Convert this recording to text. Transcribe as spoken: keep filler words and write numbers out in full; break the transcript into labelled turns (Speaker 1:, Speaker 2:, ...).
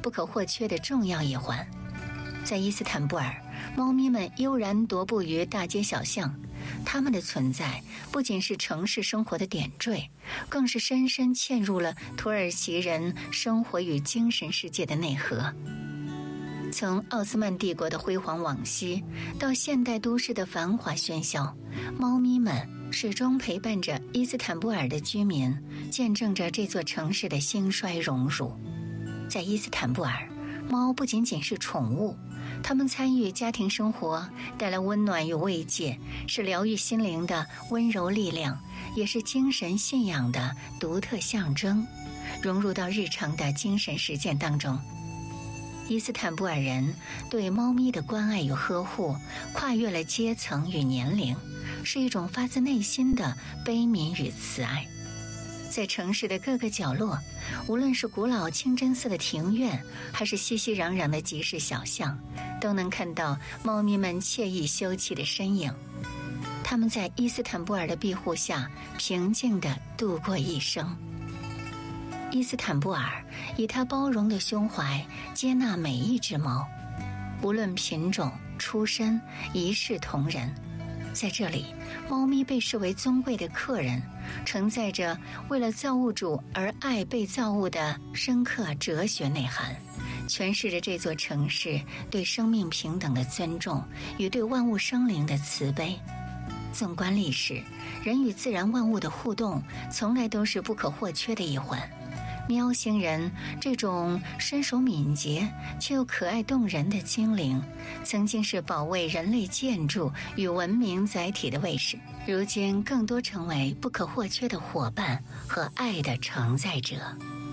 Speaker 1: 不可或缺的重要一环。在伊斯坦布尔，猫咪们悠然踱步于大街小巷，它们的存在不仅是城市生活的点缀，更是深深嵌入了土耳其人生活与精神世界的内核。从奥斯曼帝国的辉煌往昔到现代都市的繁华喧嚣，猫咪们始终陪伴着伊斯坦布尔的居民，见证着这座城市的兴衰荣辱。在伊斯坦布尔，猫不仅仅是宠物，它们参与家庭生活，带来温暖与慰藉，是疗愈心灵的温柔力量，也是精神信仰的独特象征，融入到日常的精神实践当中。伊斯坦布尔人对猫咪的关爱与呵护跨越了阶层与年龄，是一种发自内心的悲悯与慈爱。在城市的各个角落，无论是古老清真寺的庭院，还是熙熙攘攘的集市小巷，都能看到猫咪们惬意休憩的身影。它们在伊斯坦布尔的庇护下，平静地度过一生。伊斯坦布尔以它包容的胸怀接纳每一只猫，无论品种、出身，一视同仁。在这里，猫咪被视为尊贵的客人，承载着为了造物主而爱被造物的深刻哲学内涵，诠释着这座城市对生命平等的尊重与对万物生灵的慈悲。纵观历史，人与自然万物的互动从来都是不可或缺的一环。喵星人这种身手敏捷却又可爱动人的精灵，曾经是保卫人类建筑与文明载体的卫士，如今更多成为不可或缺的伙伴和爱的承载者。